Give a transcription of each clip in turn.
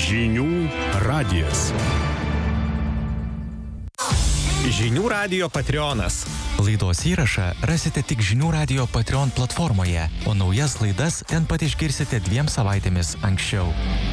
Žinių radijas. Žinių radijo Patreonas. Laidos įrašą rasite tik Žinių radijo Patreon platformoje, o naujas laidas ten pat išgirsite 2 savaitėmis anksčiau.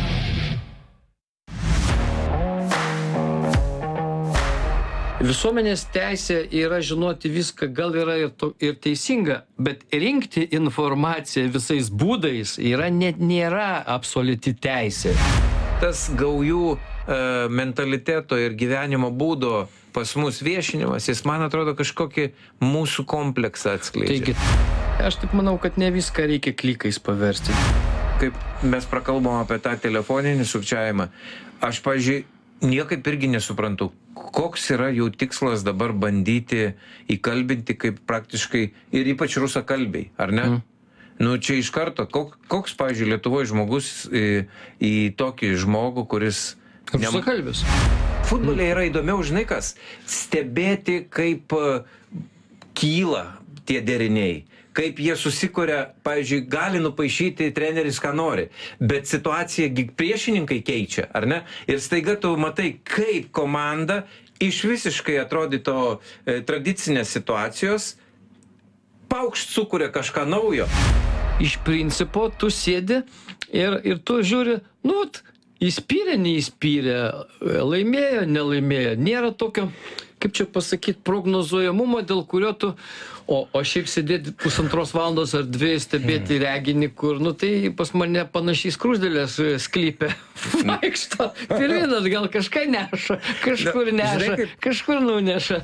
Visuomenės teisė yra žinoti viską, gal yra ir teisinga, bet rinkti informaciją visais būdais nėra absoliuti teisė. Tas gaujų mentaliteto ir gyvenimo būdo pas mus viešinimas, jis, man atrodo, kažkokį mūsų kompleksą atskleidžia. Taigi, aš taip manau, kad ne viską reikia klikais paversti. Kaip mes prakalbom apie tą telefoninį sukčiavimą, aš, pavyzdžiui, niekaip irgi nesuprantu, koks yra jų tikslas dabar bandyti įkalbinti kaip praktiškai ir ypač rusakalbiai, ar ne? Nu, čia iš karto, koks, pavyzdžiui, Lietuvoje žmogus į tokį žmogų, kuris... Rusakalbis. Futbole yra įdomiau, žinai kas, stebėti, kaip kyla tie deriniai, kaip jie susikuria, pavyzdžiui, gali nupaišyti treneris, ką nori, bet situaciją priešininkai keičia, ar ne? Ir staiga tu matai, kaip komanda iš visiškai atrodyto tradicinės situacijos paukšt sukuria kažką naujo. Iš principo, tu sėdi ir tu žiūri, įspyrė, neįspyrė, laimėjo, nelaimėjo. Nėra tokio, kaip čia pasakyti, prognozuojamumo, dėl kurio tu, o šiaip sėdėti 1,5 valandos ar 2 stebėti reginį, kur, tai pas mane panašiai skruzdėlės sklype vaikšto. Pirminas gal kažką neša, kažkur neša, kažkur nuneša.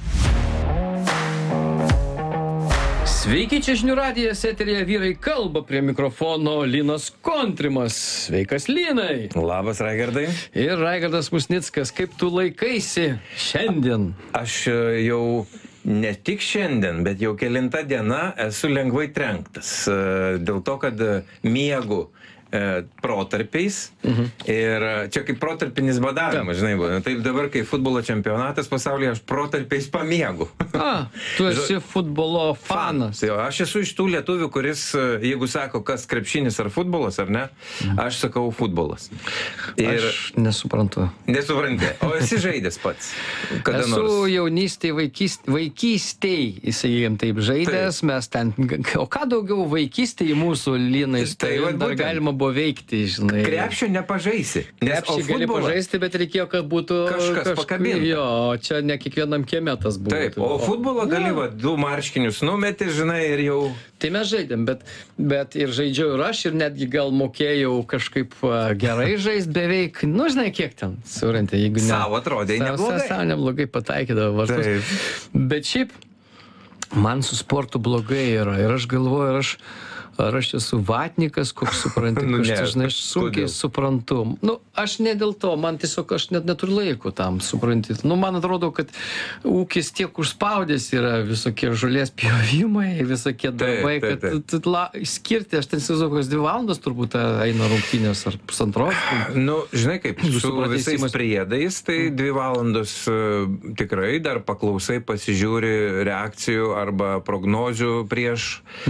Sveiki, čia Žinių radijas, eteryje Vyrai kalba, prie mikrofono Linas Kontrimas. Sveikas, Linai. Labas, Raigardai. Ir Raigardas Musnickas, kaip tu laikaisi šiandien? Aš jau ne tik šiandien, bet jau kelinta diena esu lengvai trenktas. Dėl to, kad miegu protarpiais. Ir čia kaip protarpinis badavimas, žinai, buvo. Taip dabar, kai futbolo čempionatas pasaulyje, aš protarpiais pamiegu. Tu esi futbolo fanas. Aš esu iš tų lietuvių, kuris, jeigu sako, kas krepšinis ar futbolas, ar ne, aš sakau futbolas. Ir aš nesuprantu. Nesupranti. O esi žaidęs pats? Kada esu nors? Jaunystėj, vaikystėj, įsijėjom taip žaidęs, mes ten, o ką daugiau vaikystėj mūsų, Linai, tai dar galima buvo veikti, žinai. Krepšio nepažaisi. Krepšį gali pažaisti, bet reikėjo, kad būtų kažkas pakabinta. Jo, čia ne kiekvienam kieme tas buvo. Taip, o futbolą gali 2 marškinius numeti, žinai, ir jau... Tai mes žaidėm, bet ir žaidžiau ir aš, ir netgi gal mokėjau kažkaip gerai žaist beveik, žinai, kiek ten, surantė, jeigu ne... Savo atrodė neblogai. Savo neblogai pataikydavo vartus. Bet šiaip, man su sportu blogai yra, ir aš galvoju, ar aš esu vatnikas, koks supranti, žinai, aš sunkiai suprantu. Aš ne dėl to, man tiesiog, aš net neturiu laiko tam, supranti. Man atrodo, kad ūkis tiek užspaudęs yra, visokie žolės pjovimai, visokie darbai, kad skirti, aš ten įsivaizduoju, kokios 2 valandos turbūt eina rungtynės ar 1,5. Žinai kaip, su visais priedais, tai 2 valandos tikrai dar paklausai, pasižiūri reakcijų arba prognozių prieš.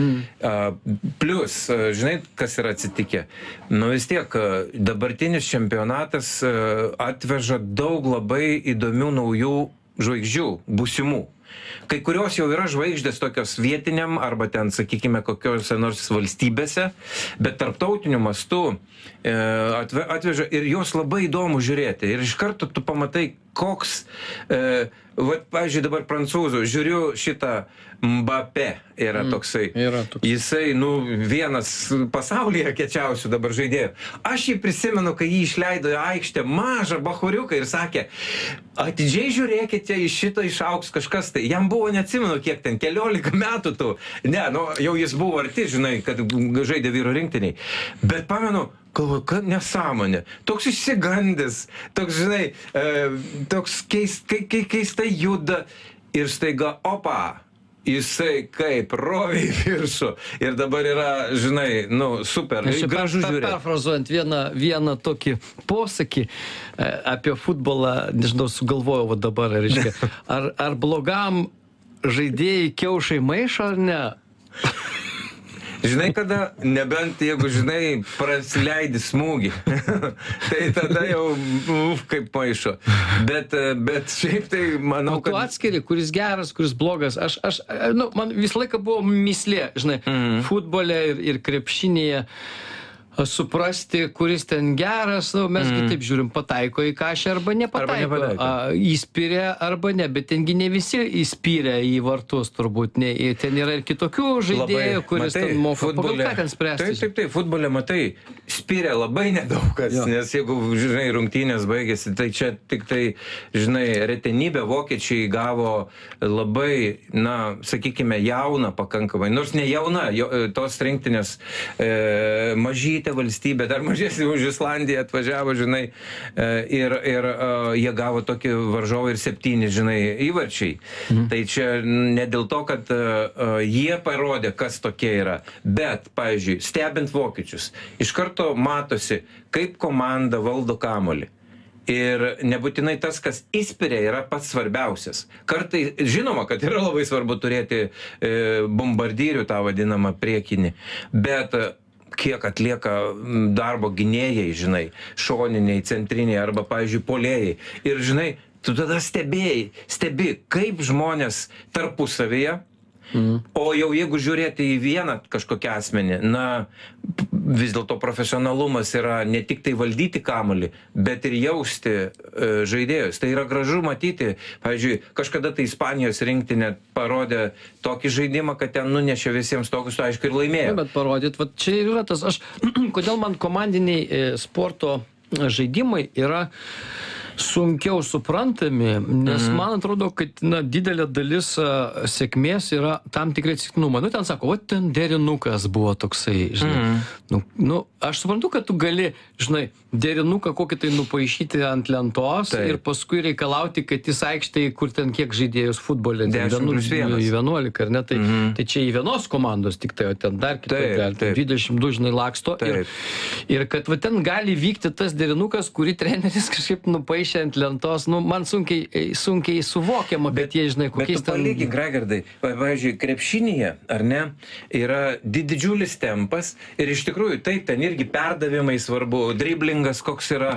Plius, žinai, kas yra atsitikę? Vis tiek, dabartinis čempionatas atveža daug labai įdomių naujų žvaigždžių, būsimų. Kai kurios jau yra žvaigždės tokios vietiniam arba ten, sakykime, kokiose nors valstybėse, bet tarptautiniu mastu atveža ir jos labai įdomu žiūrėti. Ir iš karto tu pamatai, koks, pavyzdžiui, dabar prancūzų, žiūriu šitą Mbappé yra toksai. Jisai, vienas pasaulyje kiečiausių dabar žaidėjų. Aš jį prisimenu, kai jį išleido į aikštę mažą bachuriuką ir sakė, atidžiai žiūrėkite, iš šito išaugs kažkas. Tai jam buvo, neatsimenu, kiek ten, 14 metų tų. Ne, jau jis buvo arti, žinai, kad žaidė vyro rinktiniai. Bet pamenu, galvoju, kad nesąmonė. Toks išsigandęs, toks, žinai, toks keistai juda ir staiga, opa, jisai kaip rovė į viršų ir dabar yra, žinai, super, gražu žiūrėti. Perfrazuojant vieną tokį posakį apie futbolą, nežinau, sugalvojau dabar, reiškia, ar blogam žaidėjai kiaušai maišo ar ne? Žinai, kada, nebent jeigu, žinai, prasileidi smūgį, tai tada jau, kaip maišo. Bet šiaip tai manau, kad... Tu atskiri, kuris geras, kuris blogas. Man visą laiką buvo mislė, žinai, futbole ir krepšinėje. Suprasti, kuris ten geras, mes taip žiūrim, pataiko į kašę arba nepataiko. Įspyrė arba ne, bet tengi ne visi įspyrė į vartus turbūt. Ten yra ir kitokių žaidėjų, kuris ten moka. Pagal ką ten spręsti? Taip, futbole, matai, spyrė labai nedaug kas, nes jeigu, žinai, rungtynės baigėsi, tai čia tik tai, žinai, retenybė vokiečiai gavo labai, sakykime, jauną pakankamai, nors ne jauna, tos rinktinės mažyti valstybė, dar mažesnė už Islandiją atvažiavo, žinai, ir jie gavo tokį varžovą ir 7, žinai, įvarčiai. Tai čia ne dėl to, kad jie parodė, kas tokie yra, bet, pavyzdžiui, stebint vokiečius, iš karto matosi, kaip komanda valdo kamuolį. Ir nebūtinai tas, kas įspiria, yra pats svarbiausias. Kartai, žinoma, kad yra labai svarbu turėti bombardyrių, tą vadinamą priekinį, bet kiek atlieka darbo gynėjai, žinai, šoniniai, centriniai arba, pavyzdžiui, puolėjai. Ir, žinai, tu tada stebi, kaip žmonės tarpusavyje, o jau jeigu žiūrėti į vieną kažkokią asmenį, vis dėlto profesionalumas yra ne tik tai valdyti kamuolį, bet ir jausti žaidėjus. Tai yra gražu matyti. Pavyzdžiui, kažkada tai Ispanijos rinktinė parodė tokį žaidimą, kad ten nunešė visiems tokius, aišku, ir laimėjo. Bet parodyt, čia ir yra tas, kodėl man komandiniai sporto žaidimai yra sunkiau suprantami, nes man atrodo, kad didelė dalis sėkmės yra tam tikrai atsitiktinumai. Ten sako, ten derinukas buvo toksai, žinai. Aš suprantu, kad tu gali, žinai, derinuką kokį tai nupaišyti ant lentos ir paskui reikalauti, kad jis aikštėje, kur ten kiek žaidėjus futbolė, 11, ar ne, tai čia į vienos komandos tik tai, o ten dar kitoje, 22, žinai, laksto. Ir kad ten gali vykti tas derinukas, kurį treneris kažkaip nupaišė ant lentos, man sunkiai suvokiama, bet jie, žinai, kokiais ten... Bet tu palygink, Raigardai, pavyzdžiui, krepšinėje, ar ne, yra didžiulis tempas ir iš tikrųjų taip, ten irgi perdavimai svarbu, driblingas koks yra,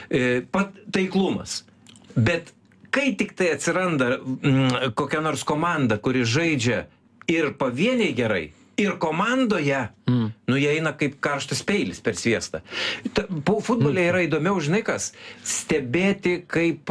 taiklumas. Bet kai tik tai atsiranda kokia nors komanda, kuri žaidžia ir pavieniai gerai, ir komandoje, jie eina kaip karštas peilis per sviestą. Futbole yra įdomiau, žinai kas, stebėti, kaip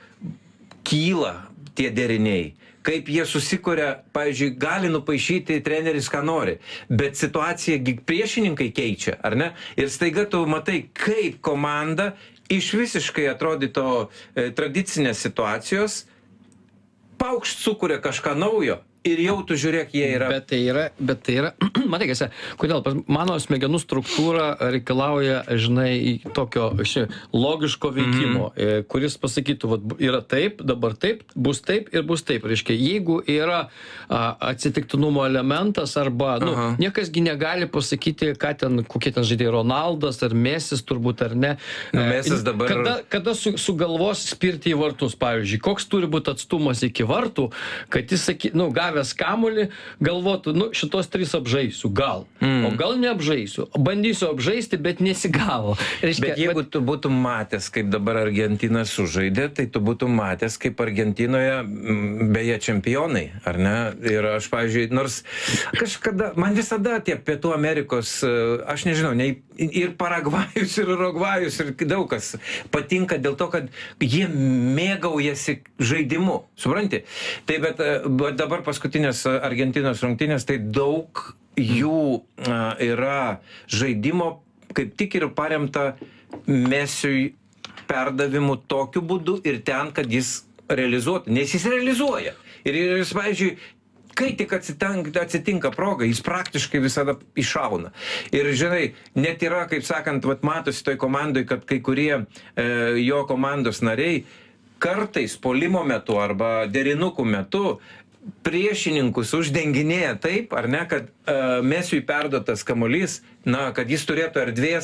kyla tie deriniai, kaip jie susikuria, pavyzdžiui, gali nupaišyti treneris, ką nori, bet situacija priešininkai keičia, ar ne? Ir staiga tu matai, kaip komanda iš visiškai atrodyto tradicinės situacijos paukšt sukuria kažką naujo. Ir jau tu žiūrėk, jie yra... Bet tai yra, matai, kas, kodėl, mano smegenų struktūra reikalauja, žinai, tokio logiško veikimo, kuris pasakytų, yra taip, dabar taip, bus taip ir bus taip. Reiškia, jeigu yra atsitiktinumo elementas arba, niekasgi negali pasakyti, kokie ten žaidėjai, Ronaldas ar Mesis turbūt, ar ne. Mesis dabar... Kada sugalvos spirti į vartus, pavyzdžiui, koks turi būti atstumas iki vartų, kad jis, gavęs kamuolį, galvotų, šitos 3 apžaisiu, gal. O gal neapžaisiu. Bandysiu apžaisti, bet nesigavo. Reiškia, bet jeigu tu būtum matęs, kaip dabar Argentina sužaidė, tai tu būtum matęs, kaip Argentinoje, beje, čempionai, ar ne? Ir aš, pavyzdžiui, nors kažkada, man visada tie Pietų Amerikos, aš nežinau, ir Paragvajus, ir Urugvajus, ir daug kas patinka dėl to, kad jie mėgaujasi žaidimu. Supranti? Tai bet dabar paskutinės Argentinos rungtynės, tai daug jų yra žaidimo kaip tik ir paremta Mesiui perdavimu tokiu būdu ir ten, kad jis realizuotų. Nes jis realizuoja. Ir jis, pavyzdžiui, kai tik atsitinka proga, jis praktiškai visada iššauna. Ir, žinai, net yra, kaip sakant, matosi toj komandai, kad kai kurie jo komandos nariai kartais puolimo metu arba derinukų metu priešininkus uždenginėja taip, ar ne, kad Mesiui perduotas kamuolys, kad jis turėtų erdvės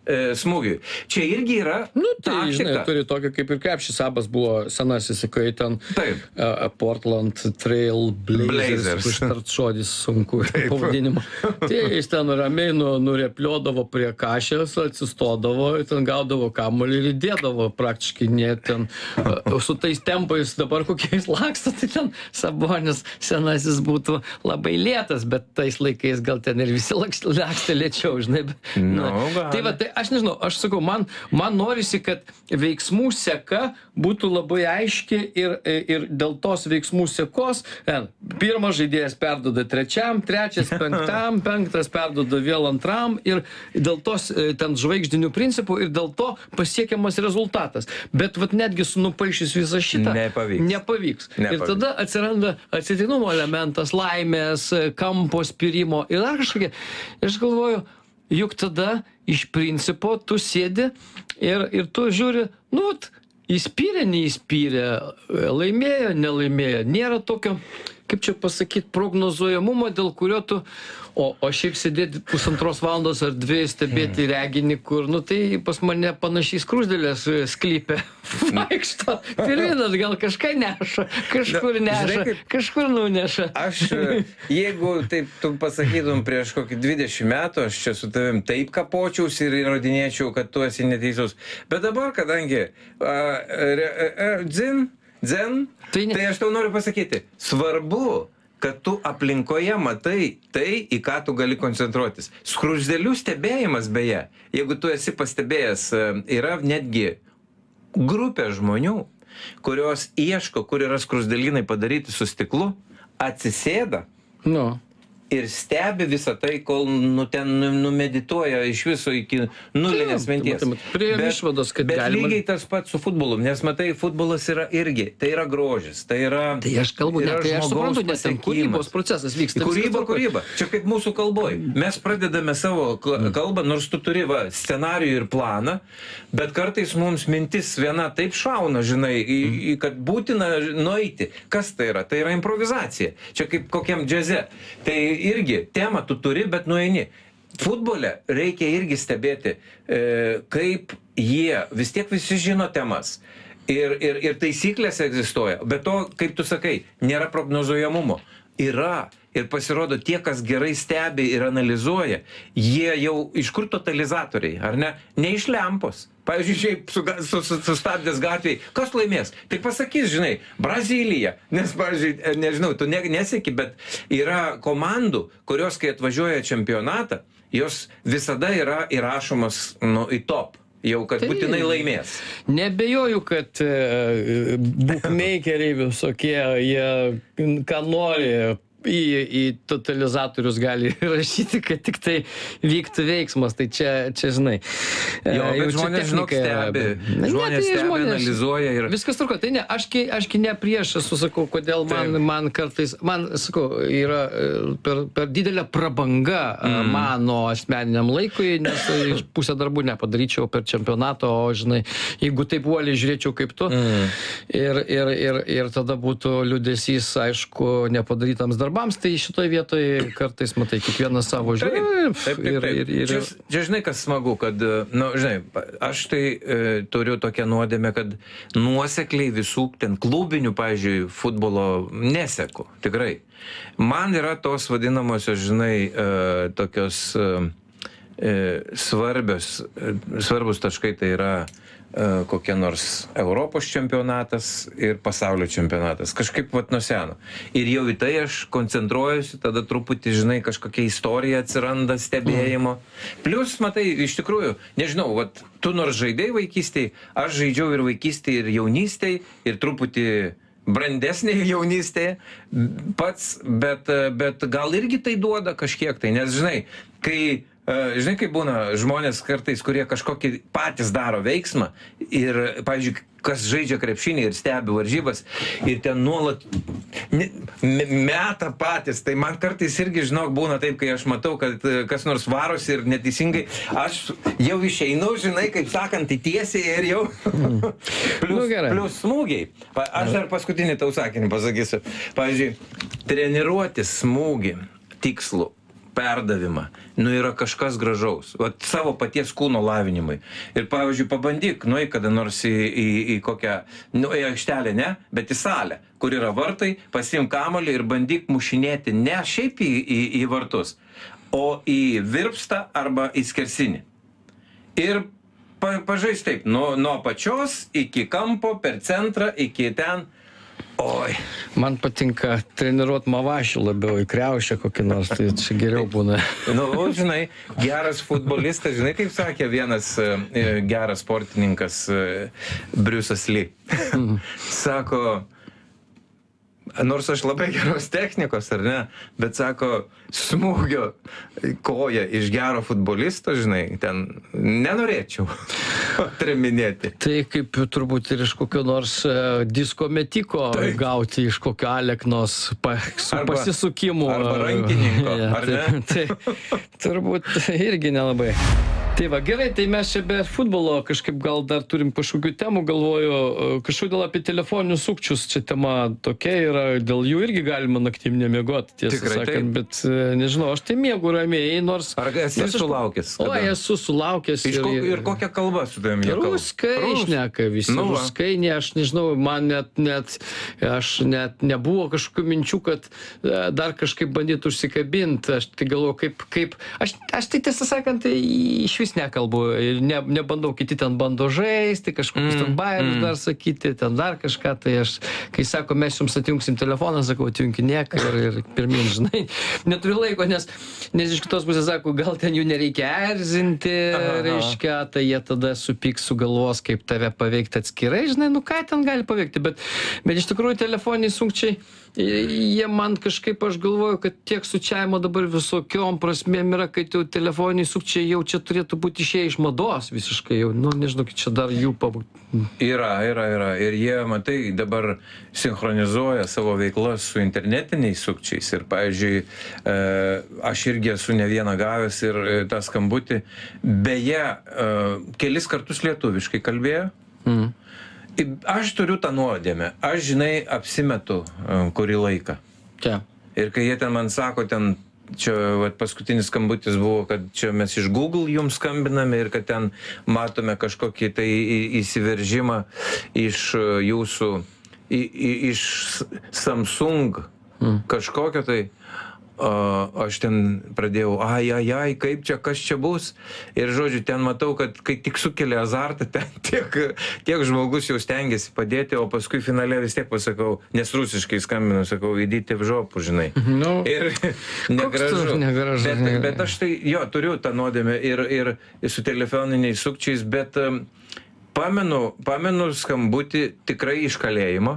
smūgiui. Čia irgi yra tai, žinai, turi tokį kaip ir krepšį. Sabas buvo senasis, kai ten Portland Trail Blazers, užtart žodis sunku pavadinimo. Tai jis ten ramiai nurepliodavo prie kašės, atsistodavo, ten gaudavo kamuolį ir įdėdavo praktiškai net ten su tais tempais dabar kokiais laksto, tai ten Sabonis senasis būtų labai lėtas, bet tais laikais gal ten ir visi lakstė lėčiau, žinai. Tai va, tai aš nežinau, aš sakau, man norisi, kad veiksmų seka būtų labai aiški ir dėl tos veiksmų sekos pirmas žaidėjas perduoda trečiam, trečias penktam, penktas perduoda vėl antram ir dėl tos ten žvaigždinių principų ir dėl to pasiekiamas rezultatas. Bet vat netgi su nupaišys visą šitą nepavyks. Ir tada atsiranda atsitiktinumo elementas, laimės, kampo spyrimo ir dar kažkokie. Aš galvoju, juk tada iš principo tu sėdi ir tu žiūri, įspyrė, neįspyrė, laimėjo, nelaimėjo. Nėra tokio, kaip čia pasakyti, prognozuojamumo, dėl kurio tu, o šiaip sėdėti 1,5 valandos ar 2 stebėti reginį, kur, tai pas mane panašiai skruzdėlės sklype vaikšto. Pirminas gal kažką neša, kažkur neša, kažkur nuneša. Aš, jeigu taip tu pasakytum prieš kokį 20 metų, aš čia su tavim taip kapočiaus ir įrodinėčiau, kad tu esi neteisus. Bet dabar, kadangi tai aš tau noriu pasakyti, svarbu, kad tu aplinkoje matai tai, į ką tu gali koncentruotis. Skruzdėlių stebėjimas, beje, jeigu tu esi pastebėjęs, yra netgi grupė žmonių, kurios ieško, kur yra skruzdėlynai padaryti su stiklu, atsisėda ir stebi visą tai, kol ten numedituoja iš viso iki nulinės minties. Priėjom išvados, kad bet galima. lygiai tas pats su futbolu, nes matai, futbolas yra irgi, tai yra grožis, tai yra Tai aš kalbu, tai aš suprantu, nes ten kūrybos procesas vyksta. Kūryba. Čia kaip mūsų kalboj. Mes pradedame savo kalbą, nors tu turi scenarijų ir planą, bet kartais mums mintis viena taip šauna, žinai, kad būtina nueiti. Kas tai yra? Tai yra improvizacija. Čia kaip kokiam džiaze. Tai irgi temą tu turi, bet nueini. Futbole reikia irgi stebėti, kaip jie, vis tiek visi žino temas. Ir taisyklės egzistuoja. Bet to, kaip tu sakai, nėra prognozuojamumo. Yra. Ir pasirodo, tie, kas gerai stebi ir analizuoja, jie jau iš kur totalizatoriai, ar ne? Ne iš lempos. Pavyzdžiui, šiaip sustabdęs gatvėj, kas laimės? Tai pasakys, žinai, Brazilija. Nes, pavyzdžiui, nežinau, tu neseki, bet yra komandų, kurios, kai atvažiuoja čempionatą, jos visada yra įrašomos į top. Jau, kad būtinai laimės. Nebejoju, kad bookmakeriai visokie, jie ką nori į totalizatorius gali rašyti, kad tik tai vyktų veiksmas. Tai čia žinai. Bet žmonės, žinok, stebi. Žmonės stebi, analizuoja ir... Viskas truko. Tai ne, ašgi ne prieš, esu, sakau, kodėl man kartais, sakau, yra per didelė prabanga mano asmeniniam laikui, nes pusę darbų nepadaryčiau per čempionatą, o, žinai, jeigu taip uoliai žiūrėčiau kaip tu, ir tada būtų liūdesys, aišku, nepadarytams darbams, tai šitoj vietoj kartais, matai, kiekvienas savo žiūrė. Čia, žinai, kas smagu, kad, žinai, aš tai turiu tokią nuodėmę, kad nuosekliai visų ten klubinių, pavyzdžiui, futbolo neseku, tikrai. Man yra tos vadinamosios, žinai, tokios svarbus taškai, tai yra kokia nors Europos čempionatas ir pasaulio čempionatas. Kažkaip nuo seno. Ir jau į tai aš koncentruojuosi, tada truputį, žinai, kažkokia istorija atsiranda stebėjimo. Plius, matai, iš tikrųjų, nežinau, tu nors žaidėjai vaikystėj, aš žaidžiau ir vaikystėj, ir jaunystėj, ir truputį brandesnė jaunystė pats, bet gal irgi tai duoda kažkiek tai, nes, žinai, žinai, kaip būna žmonės kartais, kurie kažkokį patys daro veiksmą ir, pavyzdžiui, kas žaidžia krepšinį ir stebi varžybas ir ten nuolat meta patys, tai man kartais irgi, žinok, būna taip, kai aš matau, kad kas nors varosi ir neteisingai, aš jau išeinu, žinai, kaip sakant, į tiesiai ir jau plius smūgiai. Aš dar paskutinį tau sakinį pasakysiu. Pavyzdžiui, treniruoti smūgį tikslų perdavimą, yra kažkas gražaus, savo paties kūno lavinimui. Ir pavyzdžiui, pabandyk, kada nors į kokią, į aikštelę, ne, bet į salę, kur yra vartai, pasiimk kamuolį ir bandyk mušinėti ne šiaip į vartus, o į virpstą arba į skersinį. Ir pažais taip, nuo pačios iki kampo, per centrą, iki ten. Oi. Man patinka treniruot Mavašį labiau į kriaušę kokį nors, tai čia geriau būna. Žinai, geras futbolistas, žinai, kaip sakė vienas geras sportininkas Briusas Lee. Sako, nors aš labai geros technikos, ar ne, bet sako, smūgio koja iš gero futbolisto, žinai, ten nenorėčiau treminėti. Tai kaip turbūt ir iš kokio nors disko metiko gauti iš kokio Aleknos pasisukimų. Arba rankininko, ar ne? Tai turbūt irgi nelabai. Tai va, gerai, tai mes čia be futbolo kažkaip gal dar turim kažkokių temų, galvoju, kažkodėl apie telefoninius sukčius čia tema tokia yra, dėl jų irgi galima naktim nemiegoti, tiesą sakant, bet nežinau, aš tai miegu ramiai, nors... Ar esi sulaukęs? O, esu sulaukęs. Ir kokią kalbą su tavim jie kalba? Ruskai šneka visi, ruskai, aš nežinau, man net nebuvo kažkokių minčių, kad dar kažkaip bandytų užsikabinti, aš tai galvoju, kaip aš tai tiesą sakant, iš vis nekalbu ir nebandau, kiti ten bando žaisti, kažkokius ten bairius dar sakyti, ten dar kažką, tai aš, kai sako, mes jums atjungsim telefoną, sakau, atjunginėk ir pirmin, žinai, neturiu laiko, nes iš kitos pusės sako, gal ten jų nereikia erzinti, reiškia, tai jie tada supyks, sugalvos, kaip tave paveikti atskirai, žinai, ką ten gali paveikti, bet iš tikrųjų telefoniniai sukčiai, jie man kažkaip, aš galvoju, kad tiek sučiavimo dabar visokiom prasmėm yra, kad jau telefoniniai sukčiai jau čia turėtų būti išėję iš mados visiškai, jau, nežinau, kad čia dar jų Yra. Ir jie, matai, dabar sinchronizuoja savo veiklas su internetiniais sukčiais. Ir, pavyzdžiui, aš irgi esu ne vieną gavęs ir tą skambutį. Beje, kelis kartus lietuviškai kalbėjo. Aš turiu tą nuodėmę. Aš, žinai, apsimetu kurį laiką. Čia. Ir kai jie ten man sako, čia paskutinis skambutis buvo, kad čia mes iš Google jums skambiname ir kad ten matome kažkokį tai įsiveržimą iš jūsų, iš Samsung kažkokio tai. Aš ten pradėjau, kaip čia, kas čia bus. Ir žodžiu, ten matau, kad kai tik sukelia azartą, ten tiek žmogus jau stengiasi padėti, o paskui finale vis tiek pasakau, nes rusiškai skambinu, sakau, įdyti v žopų, žinai. Ir negražu. Bet aš tai, turiu tą nuodėmę ir su telefoniniais sukčiais, bet pamenu skambutį tikrai iš kalėjimo.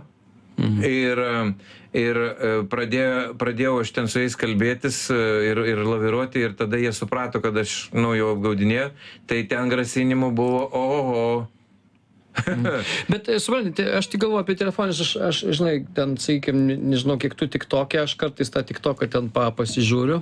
Ir pradėjau aš ten su jais kalbėtis ir laviruoti, ir tada jie suprato, kad aš jau apgaudinėjau, tai ten grasinimų buvo, oho. Bet suprantate, aš tik galvoju apie telefonus, aš žinai, ten, sakykime, nežinau, kiek tu TikTok'e, aš kartais tą TikTok'ą ten pasižiūriu,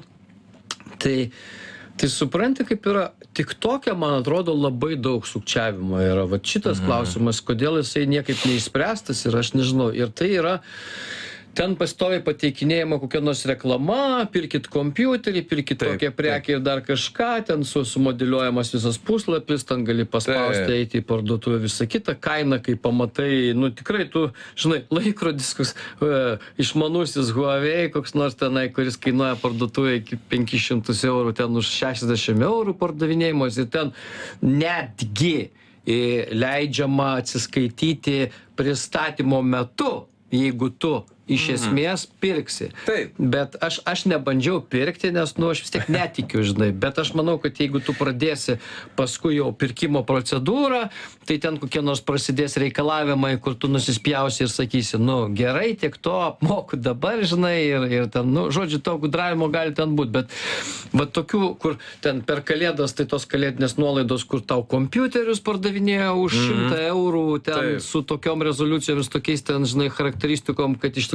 tai supranti, kaip yra, TikTok'e, man atrodo, labai daug sukčiavimo yra. Va šitas klausimas, kodėl jisai niekaip neišspręstas ir aš nežinau. Ir tai yra, ten pastoviai pateikinėjama kokia nors reklama, pirkit kompiuterį, pirkit tokią prekę ir dar kažką, ten sumodeliuojamas visas puslapis, ten gali paspausti, eiti į parduotuvę, visą kitą, kaina, kai pamatai, tikrai tu, žinai, laikrodis, išmanusis Huawei, koks nors tenai, kuris kainuoja parduotuvę iki 500 eurų, ten už 60 eurų pardavinėjimas ir ten netgi leidžiama atsiskaityti pristatymo metu, jeigu tu iš esmės pirksi. Taip. Bet aš nebandžiau pirkti, nes, aš vis tiek netikiu, žinai. Bet aš manau, kad jeigu tu pradėsi paskui jau pirkimo procedūrą, tai ten kokie nors prasidės reikalavimai, kur tu nusispjausi ir sakysi, gerai, tiek to apmoku dabar, žinai, ir ten, žodžiu, to gudravimo gali ten būti. Bet va tokių, kur ten per kalėdas, tai tos kalėdinės nuolaidos, kur tau kompiuterius pardavinėjo už 100 eurų, ten su tokiom rezoliucijomis, tokiais ten, žinai, charakteristikom, kad iš tikrųjų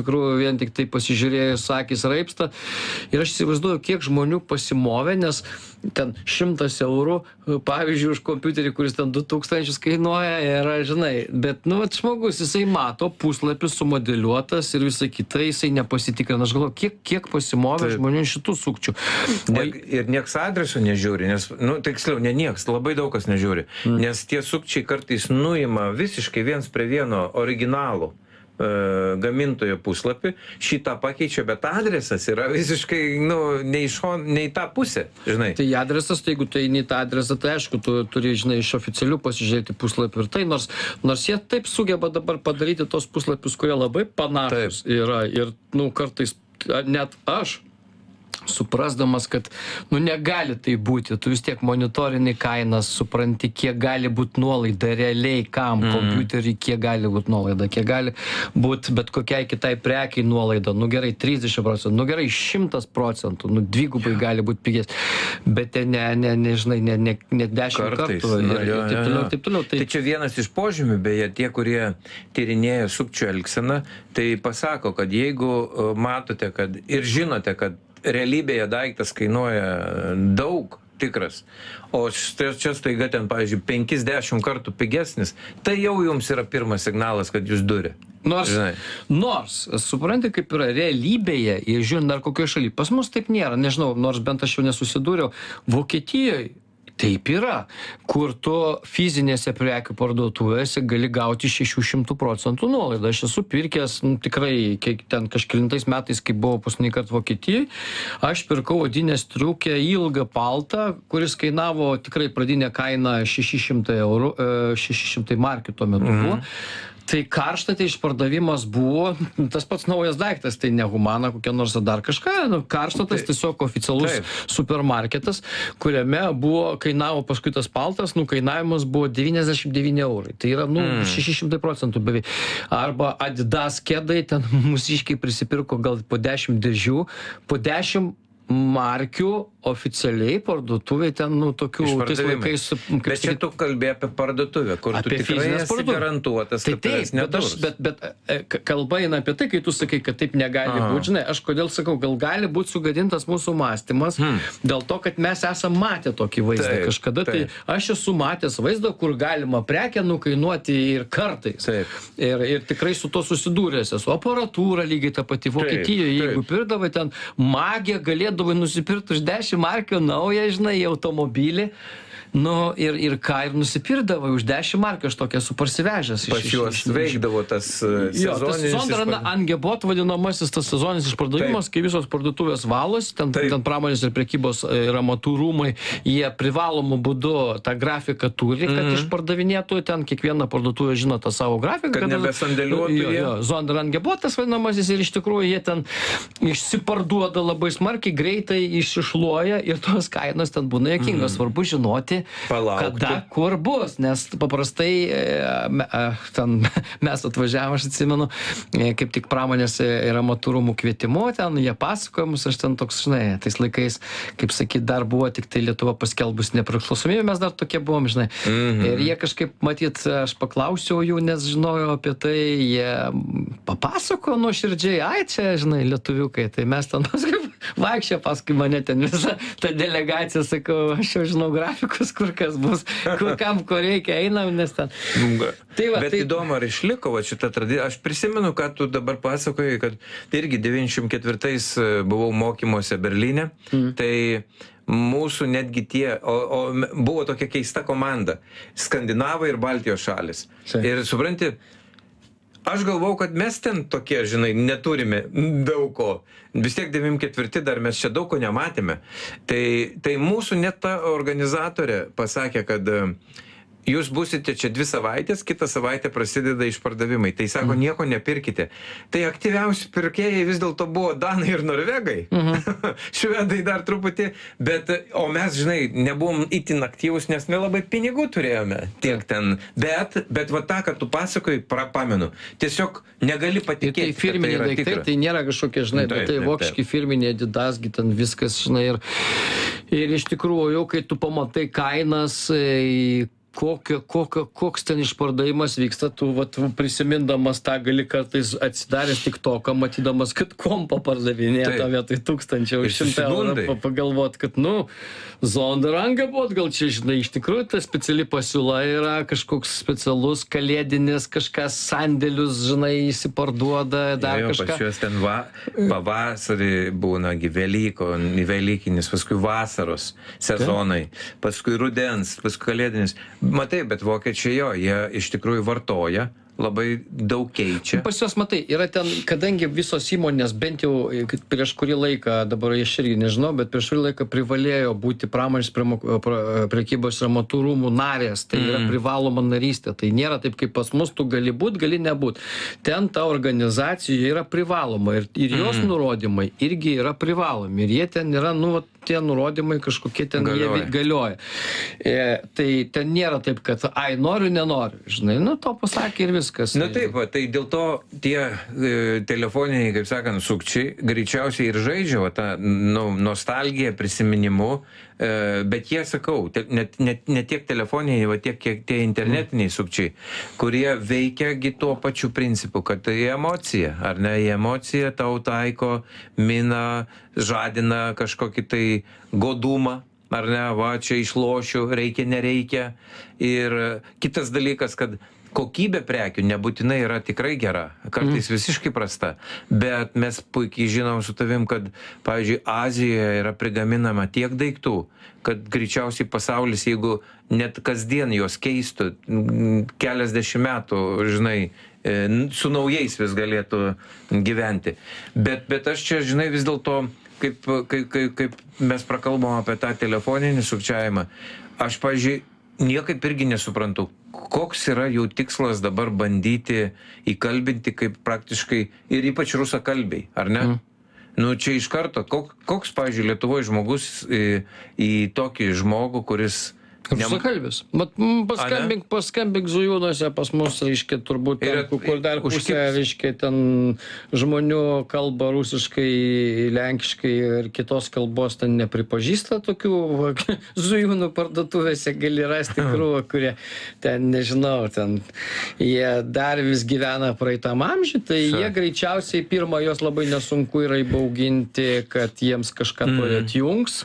tikrųjų vien tik tai pasižiūrėjus akys raipsta. Ir aš įsivaizduoju, kiek žmonių pasimovė, nes ten 100 eurų, pavyzdžiui, už kompiuterį, kuris ten 2000 kainuoja, yra, žinai, bet, nu, žmogus, jisai mato, puslapis sumodeliuotas ir visą kitą, jisai nepasitikrina. Aš galvoju, kiek pasimovė žmonių šitų sukčių. Ir nieks adreso nežiūri, nes, nu, tiksliau, ne nieks, labai daug kas nežiūri, nes tie sukčiai kartais nuima visiškai viens prie vieno originalų gamintojo puslapį, šitą pakeičia, bet adresas yra visiškai, nu, ne į tą pusę, žinai. Tai adresas, tai jeigu tai ne tą adresą, tai aišku, tu turi, žinai, iš oficialių pasižiūrėti puslapį ir tai, nors jie taip sugeba dabar padaryti tos puslapius, kurie labai panašus yra ir, nu, kartais net aš suprasdamas, kad, nu, negali tai būti, tu vis tiek monitorini kainas, supranti, kiek gali būti nuolaida realiai, kam kompiuterį, kiek gali būti nuolaida, kiek gali būti bet kokiai kitai prekiai nuolaida, nu gerai, 30%, nu gerai, 100%, nu dvigubai gali būti pigės, bet nežinai, ne 10 kartų ir taip toliau. Tai čia vienas iš požymių, beje, tie, kurie tyrinėja sukčių elgseną, tai pasako, kad jeigu matote, kad ir žinote, kad realybėje daiktas kainuoja daug tikras, o čia staiga ten, pavyzdžiui, 50 kartų pigesnis, tai jau jums yra pirmas signalas, kad jūs duri. Nors, supranti, kaip yra realybėje, jie žiūrint dar kokioje šalyje, pas mus taip nėra, nežinau, nors bent aš jau nesusidūriau, Vokietijoje taip yra, kur tu fizinėse prekių parduotuvėse gali gauti 600% nuolaidą. Aš esu pirkęs, nu, tikrai, ten kažkelintais metais, kai buvau paskutinį kartą Vokietijoje, aš pirkau odinę striukę ilgą paltą, kuris kainavo tikrai pradinė kaina 600 eurų, 600 markių tuo metu buvo. Tai karšta, tai išpardavimas buvo tas pats naujas daiktas, tai ne Humana kokia nors dar kažką, nu, karšta, tas tiesiog oficialus supermarketas, kuriame buvo, kainavo paskui tas paltas, nu, kainavimas buvo 99 eurai. Tai yra, nu, 600% beveik. Arba Adidas kedai, ten mūsiškiai prisipirko gal po 10 diržių, po 10 markių oficialiai parduotuvė ten, nu, tokių tais laikais... Bet čia tu kalbė apie parduotuvę, kur tu tikrai esi garantuotas, kad tavęs nedurs. Bet kalba eina apie tai, kai tu sakai, kad taip negali būti, žinai, aš kodėl sakau, gal gali būti sugadintas mūsų mąstymas, dėl to, kad mes esam matę tokį vaizdą kažkada, tai aš esu matęs vaizdą, kur galima prekę nukainuoti ir kartais. Ir tikrai su to susidūręs esu. Aparatūra lygiai ta pati Vokietijoje, jeigu pirdavai ten magiją, galėdavai nusipirkti už 10 markių naują, žinai, automobilį. Nu, ir ką, ir nusipirdavai už 10 markių, aš tokia esu parsivežęs. Pas juos veikdavo tas sezoninis... Sondra Angebot vadinamasis tas sezoninis išpardavimas, kai visos parduotuvės valosi, ten pramonės ir prekybos ir amatų rūmai, jie privalomų būdu tą grafiką turi, kad išpardavinėtų, ten kiekviena parduotuvė žino tą savo grafiką. Kad nebesandėliuotų jie. Sondra Angebotas vadinamasis ir iš tikrųjų jie ten išsiparduoda labai smarkiai, greitai iššluoja ir tos kainos ten būna juokingos. Svarbu žinoti, kada, kur bus, nes paprastai ten mes atvažiavom, aš atsimenu, kaip tik pramonės ir amatų rūmų kvietimu, ten jie pasakojimus, aš ten toks, žinai, tais laikais, kaip sakyt, dar buvo tik tai Lietuva paskelbus nepriklausomybę, mes dar tokie buvom, žinai. Ir jie kažkaip, matyt, aš paklausiau jų, nes žinojau apie tai, jie papasako nuoširdžiai, ai čia, žinai, lietuviukai, tai mes ten vaikščia paskui mane ten visą tą delegaciją, sakau, aš jau žinau grafikus, kur kas bus, kur kam ko reikia, einam, nes ten. Tai va, bet tai įdomu, ar išliko va, šitą tradiciją. Aš prisimenu, kad tu dabar pasakojai, kad irgi 94-ais buvau mokymuose Berlyne, tai mūsų netgi tie, o buvo tokia keista komanda, Skandinavai ir Baltijos šalis. Ir supranti, aš galvau, kad mes ten tokie, žinai, neturime daug ko. Vis tiek 94 dar mes čia daug ko nematėme. Tai mūsų net ta organizatorė pasakė, kad jūs būsite čia 2 savaitės, kitą savaitę prasideda išpardavimai. Tai sako, nieko nepirkite. Tai aktyviausi pirkėjai vis dėlto buvo danai ir norvegai. Švedai dar truputį, bet, o mes, žinai, nebuvom itin aktyvus, nes nelabai pinigų turėjome tiek ten. Bet va tą, kad tu pasakoji, pamenu. Tiesiog negali patikėti, tai firminiai daiktai, tai nėra kažkokie, žinai, tai vokiški firminiai Adidasgi, ten viskas, žinai, ir iš tikrųjų, kai tu pamatai kainas, koks ten išpardavimas vyksta, tu prisimindamas tą gali kartais atsidaręs TikToką, matydamas, kad kompą pardavinėja tą vietoj 1000 už 100 eurų, pagalvot, kad, zondą rangą buvo, gal čia, žinai, iš tikrųjų ta speciali pasiūla yra kažkoks specialus kalėdinis, kažkas sandėlius, žinai, įsiparduoda, dar kažką. Pas juos ten pavasarį būna velykinis, paskui vasaros sezonai, paskui rudens, paskui kalėdinis. Matai, bet vokiečiai jie iš tikrųjų vartoja, labai daug keičia. Pas juos, matai, yra ten, kadangi visos įmonės, bent jau prieš kurį laiką, dabar aš irgi nežinau, bet prieš kurį laiką privalėjo būti pramonės prekybos ir amatų rūmų narės, tai yra privaloma narystė, tai nėra taip kaip pas mus, tu gali būt, gali nebūt. Ten ta organizacija yra privaloma ir jos nurodymai irgi yra privalomi ir jie ten yra, tie nurodymai kažkokie ten galioja. Tai ten nėra taip, kad noriu, nenoriu, žinai, to pasakė ir viskas. Taip, tai dėl to tie telefoniniai, kaip sakant, sukčiai greičiausiai ir žaidžia tą nostalgiją, prisiminimu, bet jie, sakau, ne tiek telefoniniai, tiek tie internetiniai sukčiai, kurie veikiagi tuo pačiu principu, kad tai emocija, ar ne, emocija tau taiko, mina, žadina kažkokį tai godumą, ar ne, čia išlošiu, reikia, nereikia. Ir kitas dalykas, kad kokybė prekių nebūtinai yra tikrai gera, kartais visiškai prasta, bet mes puikiai žinom su tavim, kad, pavyzdžiui, Azijoje yra prigaminama tiek daiktų, kad greičiausiai pasaulis, jeigu net kasdien jos keistų, keliasdešimt metų, žinai, su naujais vis galėtų gyventi. Bet aš čia, žinai, vis dėlto, kaip mes prakalbam apie tą telefoninį sukčiavimą, aš, pavyzdžiui, niekaip irgi nesuprantu, koks yra jų tikslas dabar bandyti įkalbinti kaip praktiškai ir ypač rusakalbiai, ar ne? Čia iš karto, koks, pavyzdžiui, Lietuvoje žmogus į tokį žmogų, kuris rusakalbis. Paskambink Zujūnuose pas mus, reiškia, turbūt ten, kur dar pusė, reiškia, ten žmonių kalba rusiškai, lenkiškai ir kitos kalbos ten nepripažįsta tokių. Zujūnų parduotuvėse gali rasti krūvą, kurie ten, nežinau, ten jie dar vis gyvena praeitam amžiui, tai jie greičiausiai pirmą jos labai nesunku yra įbauginti, kad jiems kažką tuoj atjungs.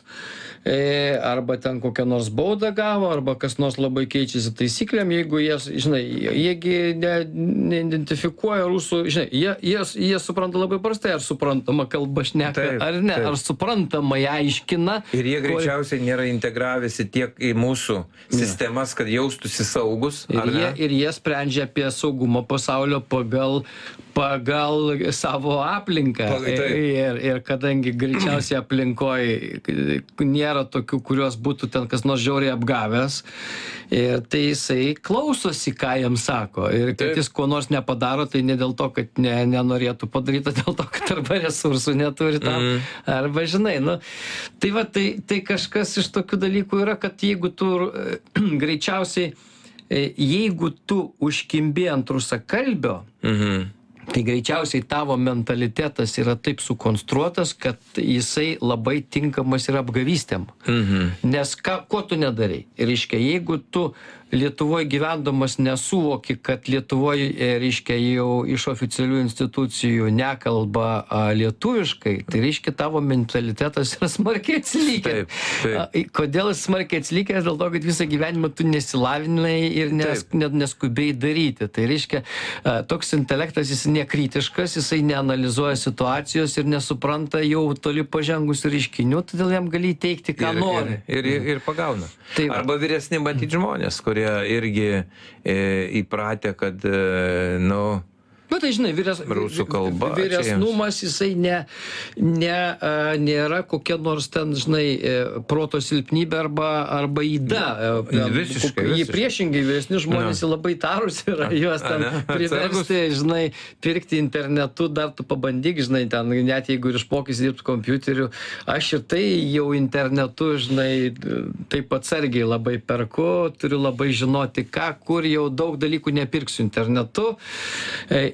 Arba ten kokią nors baudą gavo, arba kas nors labai keičiasi taisyklėm, jeigu jie, žinai, jiegi neidentifikuoja rusų, žinai, jie supranta labai prastai, ar suprantama kalba šneka, ar ne, ar suprantama ją aiškina. Ir jie greičiausiai nėra integravęsi tiek į mūsų sistemas, kad jaustųsi saugus. Ir jie sprendžia apie saugumą pasaulio pagal savo aplinką. Ir kadangi greičiausiai aplinkoje nėra tokių, kurios būtų ten kas nors žiauriai apgavęs, tai jisai klausosi, ką jam sako. Ir kad jis ko nors nepadaro, tai ne dėl to, kad nenorėtų padaryti, dėl to, kad arba resursų neturi tam, arba žinai. Tai kažkas iš tokių dalykų yra, kad jeigu tu greičiausiai, jeigu tu užkimbi ant rusakalbio, tai greičiausiai tavo mentalitetas yra taip sukonstruotas, kad jisai labai tinkamas yra apgavystėm. Nes ko tu nedarai? Ir reiškia, jeigu tu Lietuvoje gyvendamas nesuvoki, kad Lietuvoje, reiškia, jau iš oficialių institucijų nekalba lietuviškai, tai reiškia, tavo mentalitetas yra smarkiai atsilikęs. Kodėl jis smarkiai atsilikęs? Dėl to, kad visą gyvenimą tu nesilavinai ir neskubėjai daryti. Tai reiškia, toks intelektas, jis nekritiškas, jisai neanalizuoja situacijos ir nesupranta jau toli pažengusių reiškinių, todėl jam gali įteikti, ką nori. Ir pagauna. Arba vyresni matyti žmonės, kurie irgi įpratę, kad, tai žinai, rusų kalba. Vyresnumas, jisai nėra kokia nors ten, žinai, proto silpnybė arba įda. Jį priešingai, vyresni žmonės labai tarus yra, juos ten priversti, žinai, pirkti internetu, dar tu pabandyk, žinai, ten, net jeigu ir išmokysi dirbti kompiuteriu, aš ir tai jau internetu, žinai, taip atsargiai labai perku, turiu labai žinoti, kur jau daug dalykų nepirksiu internetu.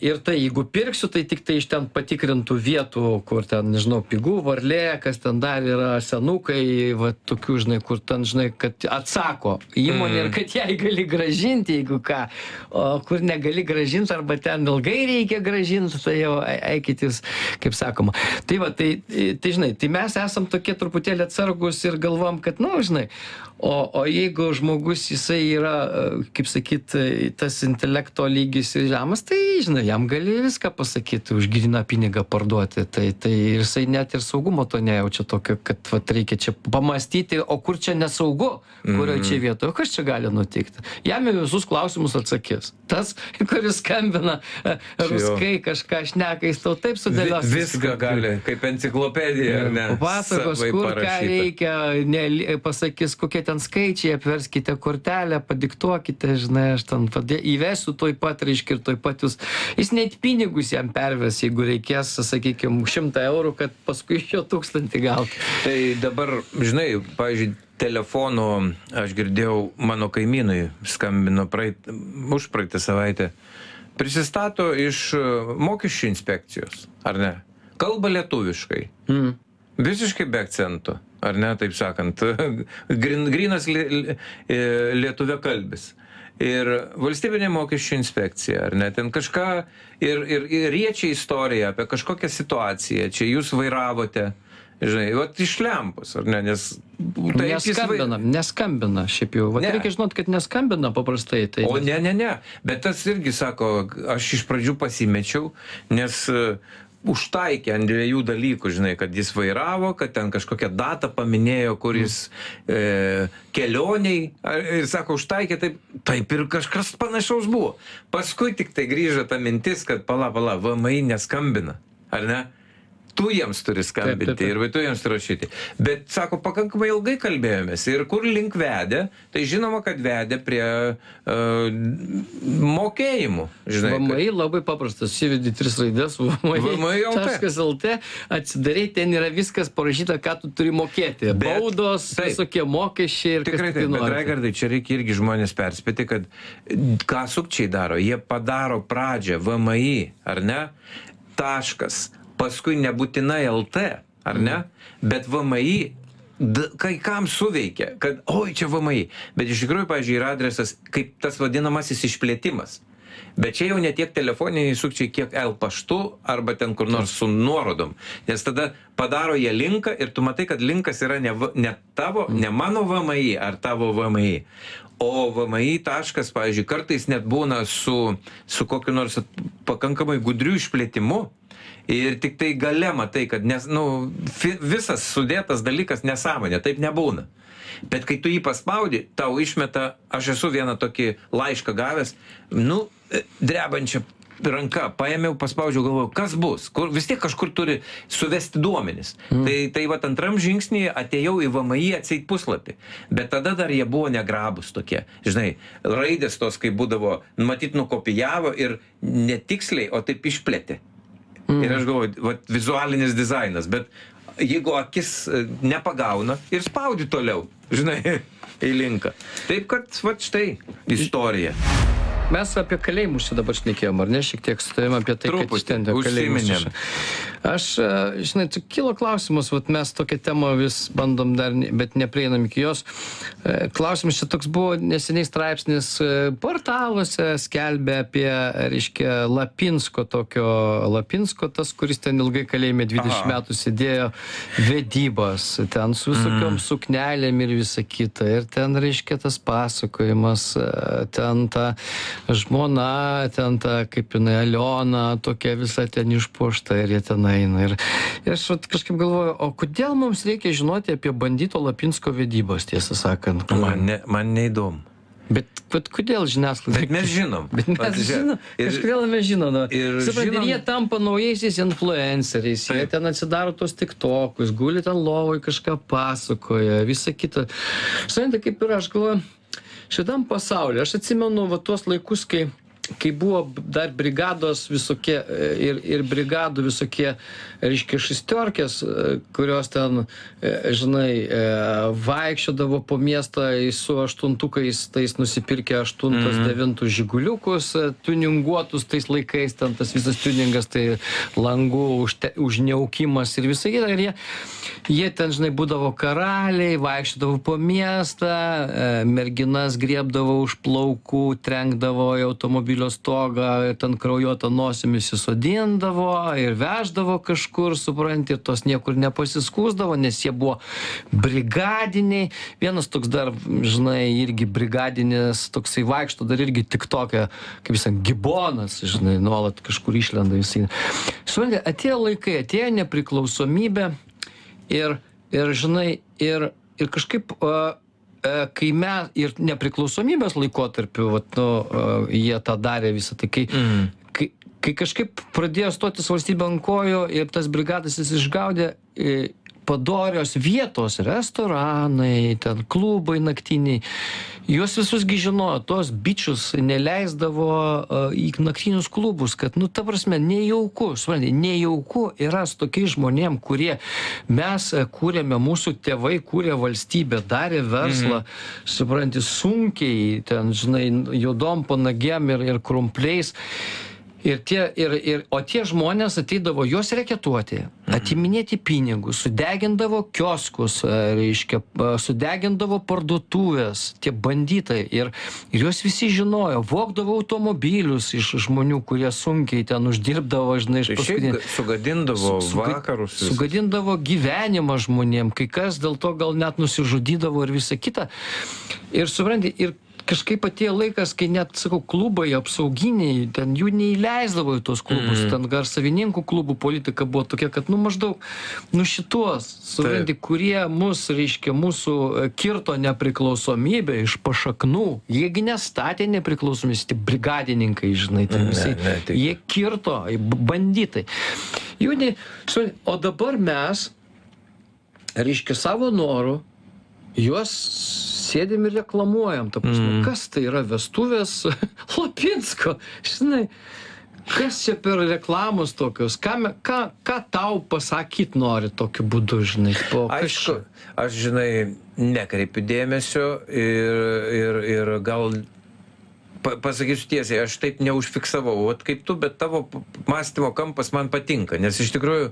ir tai, jeigu pirksiu, tai tik tai iš ten patikrintų vietų, kur ten, nežinau, Pigų, Varlė, kas ten dar yra, senukai, va, tokių, žinai, kur ten, žinai, kad atsako įmonė ir kad jai gali gražinti, jeigu ką, o kur negali gražinti, arba ten ilgai reikia gražinti, tai jau eikit jūs, kaip sakoma. Tai va, tai žinai, tai mes esam tokie truputėlį atsargus ir galvom, kad, nu, žinai, o jeigu žmogus, jisai yra, kaip sakyt, tas intelekto lygis žemas, tai, žinai, jam gali viską pasakyti, už gryną pinigą parduoti, tai jisai net ir saugumo to nejaučia tokio, kad vat, reikia čia pamastyti, o kur čia nesaugu, kurioje čia vietoje, kas čia gali nutikti. Jam į visus klausimus atsakys. Tas, kuris skambina, ruskai kažką šneka, jis tau taip sudėlios. Viską gali, kaip enciklopedija, ar ne? Pasakos, kur ką reikia, pasakys, kokie ten skaičiai, apverskite kortelę, padiktuokite, žinai, aš ten įvesiu toj pat, reiškia, ir toj pat jis net pinigus jam perves, jeigu reikės, sakykime, 100 eurų, kad paskui iš jo 1000 gauti. Tai dabar, žinai, pavyzdžiui, telefonu, aš girdėjau, mano kaimynui skambino už praeitą savaitę, prisistato iš mokesčių inspekcijos, ar ne? Kalba lietuviškai. Visiškai be akcentų, ar ne, taip sakant, grynas lietuvė kalbis. Ir valstybinė mokesčių inspekcija, ar ne, ten kažką, ir riečia istoriją apie kažkokią situaciją, čia jūs vairavote, žinai, vat iš lempos, ar ne, nes... Neskambina šiaip jau, vat reikia žinot, kad neskambina paprastai. Tai o ne, bet tas irgi sako, aš iš pradžių pasimečiau, nes... užtaikė ant 2 dalykų, žinai, kad jis vairavo, kad ten kažkokią datą paminėjo, kur jis kelioniai, ir sako, užtaikė, taip ir kažkas panašaus buvo. Paskui tik tai grįžo ta mintis, kad pala, VMI neskambina, ar ne? Tu jiems turi skambinti taip. Ir tu jiems turi rašyti. Bet, sako, pakankamai ilgai kalbėjomės. Ir kur link vedė, tai žinoma, kad vedė prie mokėjimų. Žinai, VMI labai paprastas. Įvedi 3 raidės VMI.lt, atsidarai, ten yra viskas parašyta, ką tu turi mokėti. Baudos, visokie mokesčiai ir tikrai taip, bet Raigardai, čia reikia irgi žmonės perspėti, kad ką sukčiai daro. Jie padaro pradžią VMI, ar ne? Taškas. Paskui nebūtinai LT, ar ne? Bet VMI, kai kam suveikia, kad, oi, čia VMI. Bet iš tikrųjų, pavyzdžiui, yra adresas, kaip tas vadinamasis išplėtimas. Bet čia jau ne tiek telefoniniai sukčiai, kiek L paštu, arba ten kur nors su nuorodom. Nes tada padaro jie linką ir tu matai, kad linkas yra ne tavo, ne mano VMI ar tavo VMI. O VMI taškas, pavyzdžiui, kartais net būna su kokiu nors pakankamai gudriu išplėtimu. Ir tik tai gale matai, kad visas sudėtas dalykas nesąmonė, taip nebūna. Bet kai tu jį paspaudi, tau išmeta, aš esu vieną tokį laišką gavęs, drebančią ranką, paėmiau, paspaudžiau, galvoju, kas bus, vis tiek kažkur turi suvesti duomenis. Tai va antram žingsnį atėjau į VMI atseit puslapį, bet tada dar jie buvo negrabus tokie, žinai, raidės tos, kai būdavo, matyt, nukopijavo ir netiksliai, o taip išplėtė. Ir aš galvoju, vizualinis dizainas, bet jeigu akis nepagauna ir spaudi toliau, žinai, į linką. Taip, kad, štai, istorija. Mes apie kalėjimus čia dabar šnekėjom, ar ne, šiek tiek sutarėm apie tai, kad ištendė kalėjimus. Aš, žinai, kilo klausimas, mes tokią temą vis bandom dar, bet neprieinam iki jos. Klausimas čia toks buvo neseniai straipsnis portaluose, skelbė apie, reiškia, Lapinsko, tas, kuris ten ilgai kalėjime 20 metų sėdėjo, vedybas, ten su visokiom suknelėm ir visa kita. Ir ten, reiškia, tas pasakojimas, ten ta žmona, ten ta, kaip jinai, Aliona, tokia visa ten išpuošta ir jie ten eina. Ir aš kažkaip galvoju, o kodėl mums reikia žinoti apie bandito Lapinsko vedybas, tiesą sakant? Man neįdomu. Bet kodėl žiniasklaida? Bet mes žinom. Kažkodėl mes žinom. Ir jie tampa naujaisiais influenceriais, jie ten atsidaro tos tiktokus, guli ten lovoj, kažką pasakoja, visa kita. Suprantate, kaip ir aš galvoju, šitam pasaulyje, aš atsimenu tuos laikus, kai kai buvo dar brigados visokie ir brigadų visokie, reiškia, šestiorkės, kurios ten, žinai, vaikščiodavo po miestą su aštuntukais, tais nusipirkę 8-9 žiguliukus, tuninguotus tais laikais, ten tas visas tuningas, tai langų užniaukimas ir visai kita. Ir jie ten, žinai, būdavo karaliai, vaikščiodavo po miestą, merginas griebdavo už plaukų, trenkdavo į automobilio stogą, ten kraujuotą nosimi įsisodindavo ir veždavo kažkur, supranti, ir tos niekur nepasiskūsdavo, nes jie buvo brigadiniai. Vienas toks dar, žinai, irgi brigadinis, toksai vaikšto, dar irgi tik tokia, kaip jis, gibonas, žinai, nuolat kažkur išlenda visai. Supranti, atėjo laikai, atėjo nepriklausomybė ir žinai, ir kažkaip kai mes ir nepriklausomybės laikotarpiu, jie tą darė visą, tai kai kažkaip pradėjo stotis valstybė ant kojų ir tas brigadas jis išgaudė padorios vietos, restoranai, ten klubai naktiniai, juos visus žinojo, tos bičius neleisdavo į naktinius klubus, kad, ta prasme, nejauku, suprantate, nejauku yra su tokiais žmonėm, kurie mes kūrėme, mūsų tėvai kūrė valstybę, darė verslą, suprantate, sunkiai, ten, žinai, juodom panagėm ir krumpliais. O tie žmonės ateidavo juos reketuoti, atiminėti pinigus, sudegindavo kioskus, reiškia, sudegindavo parduotuvės, tie banditai. Ir juos visi žinojo, vogdavo automobilius iš žmonių, kurie sunkiai ten uždirbdavo, žinai, iš paskutinį. Sugadindavo vakarus. Sugadindavo gyvenimą žmonėm, kai kas dėl to gal net nusižudydavo ir visa kita. Ir supranti, ir kažkaip atėjo laikas, kai net, sakau, klubai apsauginiai, ten jų neįleisdavo į tos klubus, ten gar savininkų klubų politika buvo tokia, kad, maždaug, šitos, supranti, kurie reiškia, mūsų kirto nepriklausomybę iš pašaknų, jiegi nestatė nepriklausomybės, tai brigadininkai, žinai, ten visi, jie kirto, banditai. O dabar mes, reiškia, savo norų, juos sėdim ir reklamuojam, ta prasme, kas tai yra vestuvės Lapinsko, žinai, kas čia per reklamos tokios, ką tau pasakyt nori tokiu būdu, žinai, Aišku, aš, žinai, nekreipiu dėmesio ir gal pasakysiu tiesiai, aš taip neužfiksavau, kaip tu, bet tavo mąstymo kampas man patinka, nes iš tikrųjų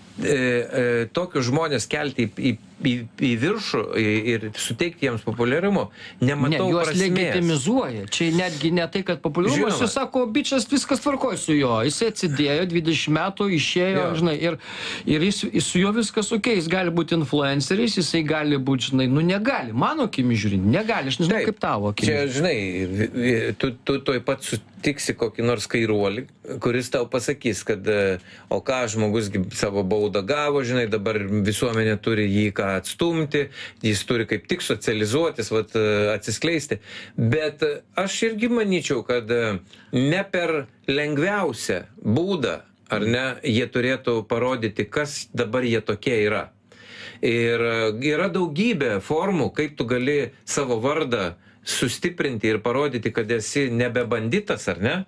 tokius žmonės kelti į viršų ir suteikti jiems populiarumo, nematau prasmės. Juos legitimizuoja. Čia netgi ne tai, kad populiarumas, jis sako, bičias viskas tvarkoja su juo. Jis atsidėjo 20 metų, išėjo, žinai, ir su juo viskas okei. Jis gali būti influenceris, jisai gali būti, žinai, negali. Mano akimi žiūrint, negali. Aš nežinau, kaip tavo akimi. Čia, žinai, tu toj pat sutiksi kokį nors kairuolį, kuris tau pasakys, kad o ką žmogus savo baudą gavo, žinai, dabar visuomenė turi jį ką atstumti, jis turi kaip tik socializuotis, atsiskleisti. Bet aš irgi manyčiau, kad ne per lengviausią būdą, ar ne, jie turėtų parodyti, kas dabar jie tokie yra. Ir yra daugybė formų, kaip tu gali savo vardą sustiprinti ir parodyti, kad esi nebe banditas, ar ne?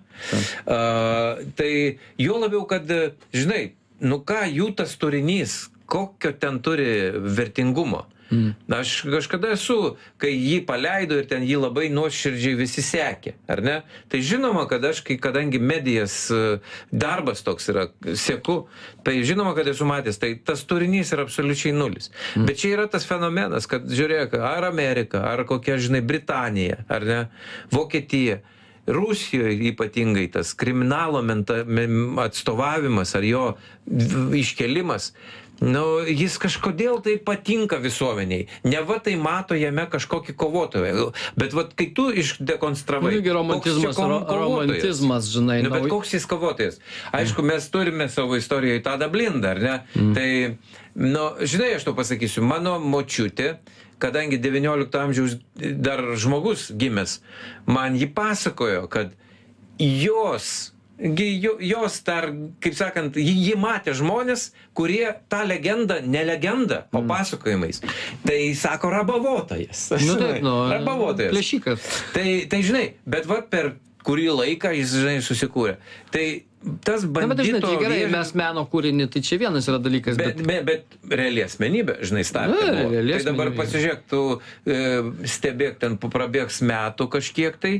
Tai jo labiau, kad, žinai, ką jų tas turinys, kokio ten turi vertingumo. Aš kažkada esu, kai jį paleido ir ten jį labai nuoširdžiai visi sekė, ar ne? Tai žinoma, kad aš, kadangi medijas darbas toks yra, seku, tai žinoma, kad esu matęs, tai tas turinys yra absoliučiai nulis. Bet čia yra tas fenomenas, kad žiūrėk, ar Amerika, ar kokia, žinai, Britanija, ar ne, Vokietija, Rusijoje ypatingai tas kriminalo atstovavimas ar jo iškelimas, jis kažkodėl tai patinka visuomeniai. Neva tai mato jame kažkokį kovotoją. Bet kai tu išdekonstravai, romantizmas, žinai. Bet koks jis kovotojas? Aišku, mes turime savo istorijoje Tadą Blindą, ar ne? Tai, žinai, aš to pasakysiu, mano močiutė, kadangi 19 amžiaus dar žmogus gimęs, man jį pasakojo, kad jos dar, kaip sakant, jį matė žmonės, kurie tą legendą, ne legendą, o pasakojimais. Tai sako rabavotojas. Rabavotojas. Plėšikas. Tai žinai, bet per kurį laiką jis, žinai, susikūrė. Tai tas bandito... Bet, žinai, tai gerai, mes meno kūrinį, tai čia vienas yra dalykas, bet reali asmenybė, žinai, startė buvo. Tai dabar pasižiūrėk, tu stebėk, ten prabėgs metų kažkiek tai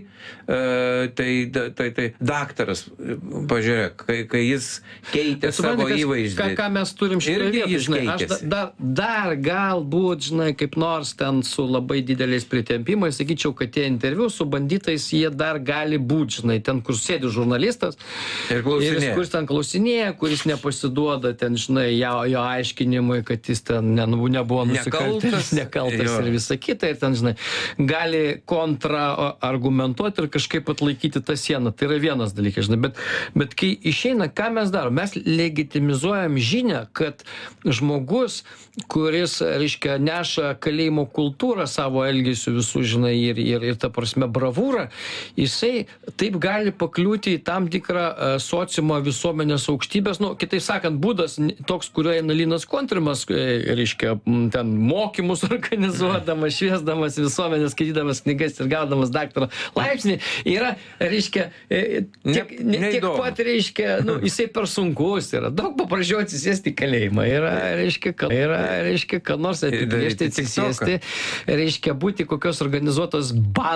daktaras, pažiūrėk, kai jis keitė savo įvaizdį. Ką mes turim šitą vietą, žinai, aš dar galbūt, žinai, kaip nors ten su labai dideliais pritempimais, sakyčiau, kad tie interviu su banditais, jie dar gali būti, žinai, ten, kur sėdi žurnalistas, ir kuris ten klausinėja, kuris nepasiduoda ten, žinai, jo aiškinimui, kad jis ten nebuvo nusikaltėlis, nekaltas ir visa kita, ir ten, žinai, gali kontraargumentuoti ir kažkaip atlaikyti tą sieną. Tai yra vienas dalykas, žinai, bet kai išeina, ką mes darom? Mes legitimizuojam žinią, kad žmogus, kuris, reiškia, neša kalėjimo kultūrą savo elgesių visų, žinai, ir ta prasme bravūrą, jisai taip gali pakliūti į tam tikrą sociumo visuomenės aukštybės, kitai sakant, būdas toks, kuriuo eina Linas Kontrimas, reiškia, ten mokymus organizuodamas, šviesdamas visuomenės, skaitydamas knygas ir gaudamas daktaro laipsnį, yra, reiškia, tiek pat, reiškia, jisai per sunkus yra, daug paprašiau atsisėsti į kalėjimą, yra, reiškia, kad nors apiplėšti, atsisėsti, reiškia, būti kokios organizuotos